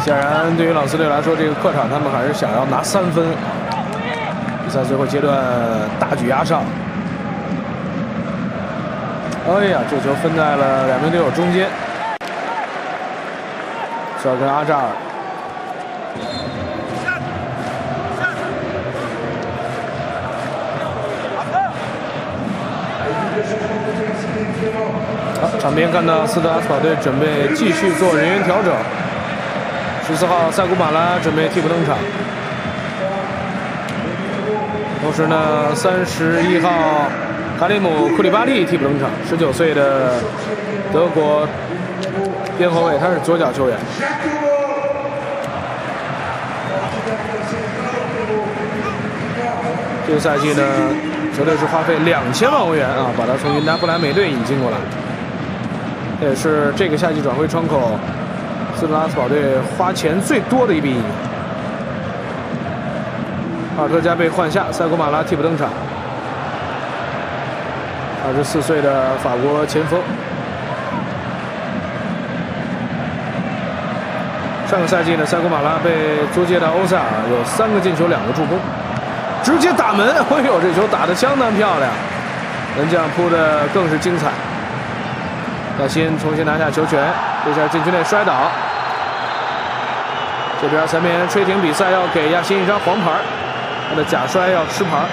显然，对于朗斯队来说，这个客场他们还是想要拿3分。比赛最后阶段大举压上。哎呀，这球分在了2名队友中间。这跟阿扎尔。好，场边看到斯特拉斯堡队准备继续做人员调整。14号塞古马拉准备替补登场，同时呢，31号卡里姆库里巴利替补登场，19岁的德国边后卫，他是左脚球员。这个赛季呢，球队是花费2000万欧元啊，把他从云达不莱美队引进过来，这也是这个夏季转会窗口斯特拉斯堡队花钱最多的一笔引援。阿尔特加被换下，塞古马拉替补登场。24岁的法国前锋，上个赛季呢，塞古马拉被租借到欧塞尔，有3个进球2个助攻，直接打门。哎呦，这球打得相当漂亮，门将扑的更是精彩。亚辛重新拿下球权，这下禁区内摔倒。这边裁判员吹停比赛，要给亚辛一张黄牌，他的假摔要吃牌。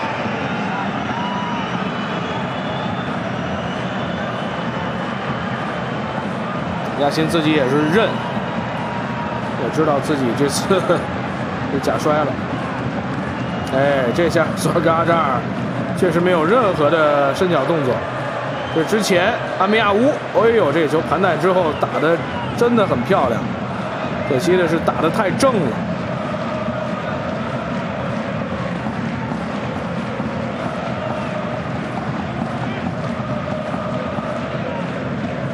亚辛自己也是认，也知道自己这次被假摔了。哎，这下索尔格阿扎尔确实没有任何的伸脚动作。这之前阿米亚乌，哎呦，这球盘带之后打得真的很漂亮，可惜的是打得太正了。